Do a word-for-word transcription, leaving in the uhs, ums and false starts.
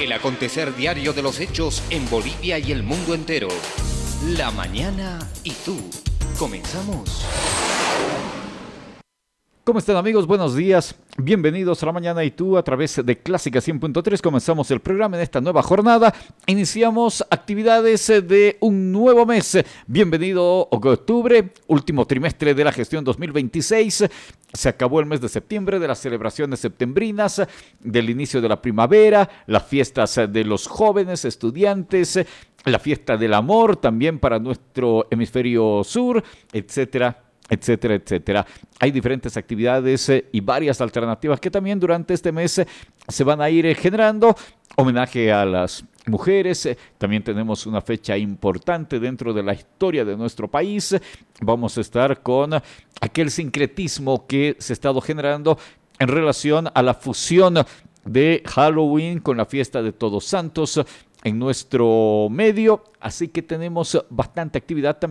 El acontecer diario de los hechos en Bolivia y el mundo entero. La mañana y tú. Comenzamos. ¿Cómo están, amigos? Buenos días. Bienvenidos a La Mañana y tú a través de Clásica cien punto tres. Comenzamos el programa en esta nueva jornada. Iniciamos actividades de un nuevo mes. Bienvenido octubre, último trimestre de la gestión dos mil veintiséis. Se acabó el mes de septiembre de las celebraciones septembrinas, del inicio de la primavera, las fiestas de los jóvenes estudiantes, la fiesta del amor también para nuestro hemisferio sur, etcétera. etcétera, etcétera. Hay diferentes actividades eh, y varias alternativas que también durante este mes eh, se van a ir eh, generando. Homenaje a las mujeres, eh, también tenemos una fecha importante dentro de la historia de nuestro país. Vamos a estar con aquel sincretismo que se ha estado generando en relación a la fusión de Halloween con la fiesta de Todos Santos en nuestro medio, así que tenemos bastante actividad también